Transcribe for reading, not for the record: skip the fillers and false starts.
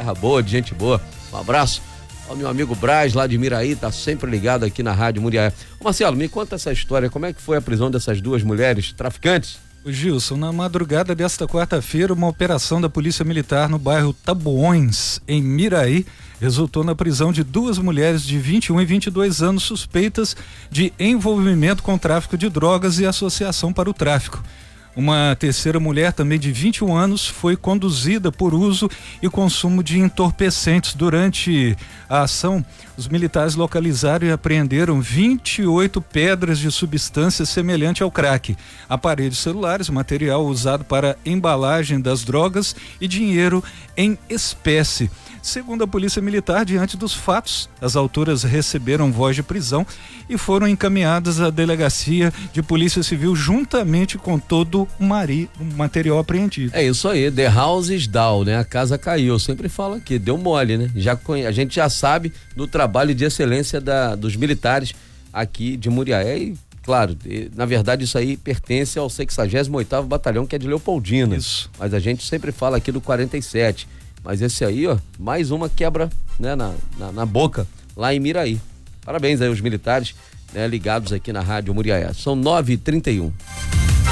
terra boa, de gente boa. Um abraço ao meu amigo Braz, lá de Miraí, tá sempre ligado aqui na Rádio Muriaé. Marcelo, me conta essa história, como é que foi a prisão dessas duas mulheres traficantes? O Gilson, na madrugada desta quarta-feira, uma operação da Polícia Militar no bairro Taboões, em Miraí, resultou na prisão de duas mulheres de 21 e 22 anos suspeitas de envolvimento com tráfico de drogas e associação para o tráfico. Uma terceira mulher, também de 21 anos, foi conduzida por uso e consumo de entorpecentes. Durante a ação, os militares localizaram e apreenderam 28 pedras de substância semelhante ao crack, aparelhos celulares, material usado para embalagem das drogas e dinheiro em espécie. Segundo a Polícia Militar, diante dos fatos, as autoras receberam voz de prisão e foram encaminhadas à Delegacia de Polícia Civil juntamente com todo o material apreendido. É isso aí, the house is down, né? A casa caiu, eu sempre falo aqui, deu mole, né? A gente já sabe do trabalho de excelência dos militares aqui de Muriaé e, claro, na verdade isso aí pertence ao 68º Batalhão, que é de Leopoldina. Isso. Mas a gente sempre fala aqui do 47. Mas esse aí, ó, mais uma quebra, né, na boca, lá em Miraí. Parabéns aí aos militares, né, ligados aqui na Rádio Muriaé. São 9h31.